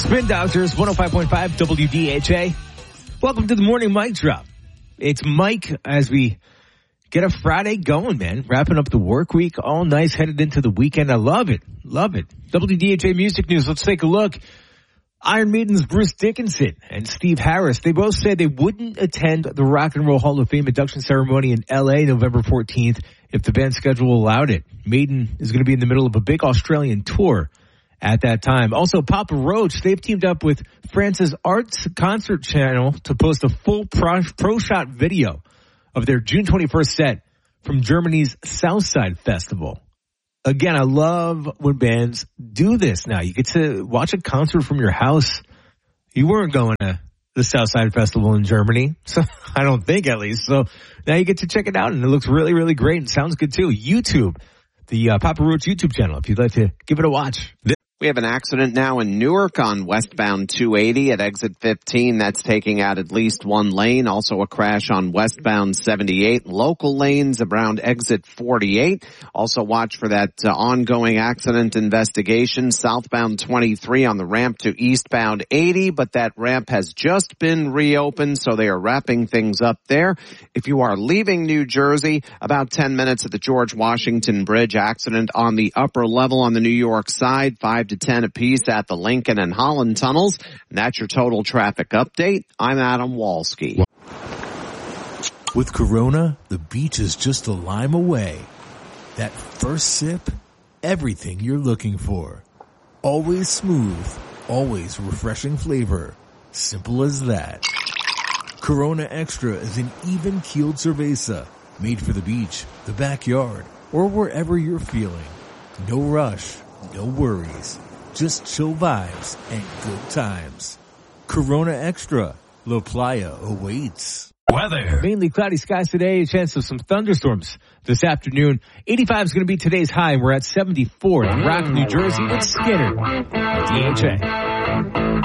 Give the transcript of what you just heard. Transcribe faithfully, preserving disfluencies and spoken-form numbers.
Spin Doctors, one oh five point five W D H A. Welcome to the morning mic drop. It's Mike as we get a Friday going, man. Wrapping up the work week, all nice, headed into the weekend. I love it. Love it. W D H A Music News. Let's take a look. Iron Maiden's Bruce Dickinson and Steve Harris, they both said they wouldn't attend the Rock and Roll Hall of Fame induction ceremony in L A November fourteenth if the band's schedule allowed it. Maiden is going to be in the middle of a big Australian tour at that time. Also, Papa Roach, they've teamed up with France's Arts Concert Channel to post a full pro, pro shot video of their June twenty-first set from Germany's Southside Festival. Again, I love when bands do this now. You get to watch a concert from your house. You weren't going to the Southside Festival in Germany, so I don't think at least. So now you get to check it out, and it looks really, really great and sounds good too. YouTube, the uh, Papa Roach YouTube channel, if you'd like to give it a watch. We have an accident now in Newark on westbound two eighty at exit fifteen. That's taking out at least one lane. Also a crash on westbound seventy-eight. Local lanes around exit forty-eight. Also watch for that uh, ongoing accident investigation. Southbound twenty-three on the ramp to eastbound eighty, but that ramp has just been reopened, so they are wrapping things up there. If you are leaving New Jersey, about ten minutes at the George Washington Bridge, accident on the upper level on the New York side. Five to ten apiece at the Lincoln and Holland tunnels. And that's your total traffic update. I'm Adam Walski. With Corona, the beach is just a lime away. That first sip, everything you're looking for. Always smooth, always refreshing flavor. Simple as that. Corona Extra is an even-keeled cerveza made for the beach, the backyard, or wherever you're feeling. No rush. No worries, just chill vibes and good times. Corona Extra, La Playa awaits. Weather. Mainly cloudy skies today, a chance of some thunderstorms this afternoon. eighty-five is going to be today's high, and we're at seventy-four in Rock, New Jersey with Skinner. D H A.